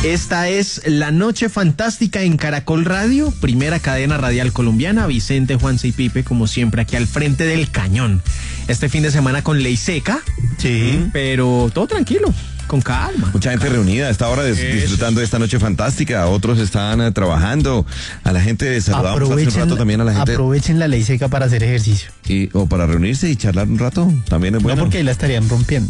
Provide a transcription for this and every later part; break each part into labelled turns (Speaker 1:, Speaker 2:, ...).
Speaker 1: Esta es La Noche Fantástica en Caracol Radio, primera cadena radial colombiana. Vicente, Juanse y Pipe, como siempre, aquí al frente del cañón. Este fin de semana con ley seca,
Speaker 2: Sí.
Speaker 1: pero todo tranquilo, con calma.
Speaker 2: Mucha gente reunida a esta hora disfrutando de esta noche fantástica. Otros están trabajando. A la gente saludamos hace un rato también a la gente.
Speaker 3: Aprovechen la ley seca para hacer ejercicio.
Speaker 2: O para reunirse y charlar un rato. También es bueno.
Speaker 3: No, porque ahí la estarían rompiendo.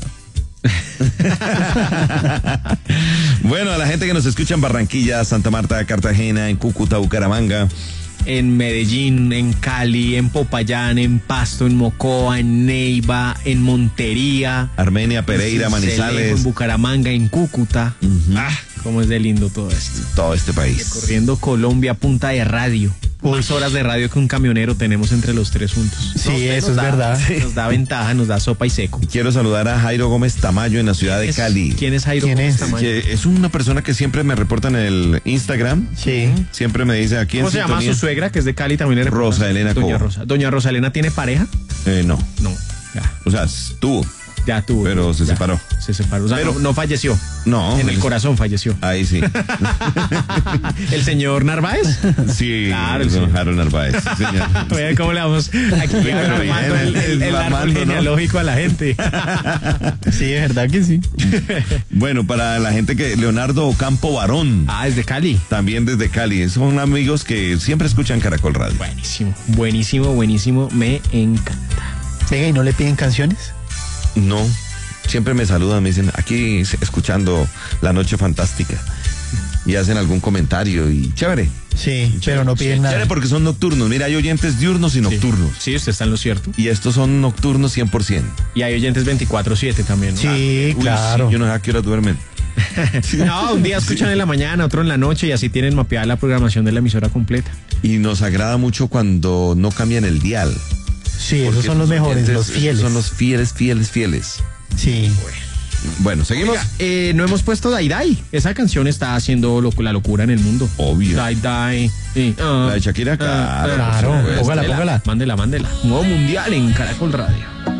Speaker 2: Bueno, a la gente que nos escucha en Barranquilla, Santa Marta, Cartagena, en Cúcuta, Bucaramanga,
Speaker 1: En Medellín, en Cali, en Popayán, en Pasto, en Mocoa, en Neiva, en Montería,
Speaker 2: Armenia, Pereira,
Speaker 1: en Sincelejo,
Speaker 2: Manizales,
Speaker 1: en Bucaramanga, en Cúcuta. Cómo es de lindo todo esto.
Speaker 2: todo este país.
Speaker 1: Corriendo Colombia a punta de radio. Más horas de radio que un camionero tenemos entre los tres juntos.
Speaker 3: Sí,
Speaker 1: Usted
Speaker 3: eso
Speaker 1: nos
Speaker 3: es
Speaker 1: da-
Speaker 3: verdad.
Speaker 1: Nos da ventaja, nos da sopa y seco.
Speaker 2: Quiero saludar a Jairo Gómez Tamayo en la ciudad de Cali.
Speaker 1: ¿Quién es Jairo?
Speaker 3: ¿Quién
Speaker 1: Gómez
Speaker 3: es?
Speaker 1: Tamayo?
Speaker 2: Que es una persona que siempre me reporta en el Instagram.
Speaker 3: Sí.
Speaker 2: Siempre me dice aquí en
Speaker 1: ¿Cómo se llama
Speaker 2: sintonía.
Speaker 1: su suegra, que es de Cali, también le reporta?
Speaker 2: Rosa Elena
Speaker 1: Doña
Speaker 2: Cobo.
Speaker 1: Rosa. ¿Doña Rosa Elena tiene pareja?
Speaker 2: No.
Speaker 1: No. Ya,
Speaker 2: O sea, estuvo.
Speaker 1: ya tuvo.
Speaker 2: Pero se
Speaker 1: Ya,
Speaker 2: separó.
Speaker 1: Se separó. O sea,
Speaker 2: Pero-
Speaker 1: no falleció.
Speaker 2: No.
Speaker 1: En el corazón falleció.
Speaker 2: Ahí sí.
Speaker 1: ¿El señor Narváez?
Speaker 2: Sí,
Speaker 1: Claro,
Speaker 2: don
Speaker 1: sí.
Speaker 2: Harold Narváez. Sí, señor.
Speaker 1: Vean cómo le vamos aquí armando el árbol
Speaker 2: Armando, ¿no?
Speaker 1: genealógico a la gente.
Speaker 3: Sí, de verdad que sí.
Speaker 2: Bueno, para la gente que Leonardo Ocampo Barón,
Speaker 1: Ah, es de Cali.
Speaker 2: también desde Cali, son amigos que siempre escuchan Caracol Radio.
Speaker 1: Buenísimo, buenísimo, buenísimo. Me encanta.
Speaker 3: Venga, ¿y no le piden canciones?
Speaker 2: No, siempre me saludan, me dicen, aquí escuchando La Noche Fantástica. Y hacen algún comentario y chévere.
Speaker 3: Sí, pero no piden nada.
Speaker 2: Chévere porque son nocturnos. Mira, hay oyentes diurnos y nocturnos.
Speaker 1: Sí, usted está en lo cierto.
Speaker 2: Y estos son nocturnos 100%.
Speaker 1: Y hay oyentes 24/7 también, ¿no?
Speaker 3: Sí,
Speaker 2: Uy,
Speaker 3: claro.
Speaker 2: sí, yo no sé a qué hora duermen.
Speaker 1: No, un día escuchan en la mañana, otro en la noche y así tienen mapeada la programación de la emisora completa.
Speaker 2: Y nos agrada mucho cuando no cambian el dial.
Speaker 3: Sí, esos
Speaker 2: Porque
Speaker 3: son los
Speaker 2: estos
Speaker 3: mejores,
Speaker 2: oyentes,
Speaker 3: los fieles.
Speaker 2: Son los fieles.
Speaker 3: Sí.
Speaker 2: Bueno, seguimos.
Speaker 1: Oiga, no hemos puesto Dai Dai. Esa canción está haciendo la locura en el mundo.
Speaker 2: Obvio.
Speaker 1: Dai Dai. Sí.
Speaker 2: La de Shakira, claro.
Speaker 3: Claro,
Speaker 2: por supuesto.
Speaker 3: póngala.
Speaker 1: Mándela. Modo mundial en Caracol Radio.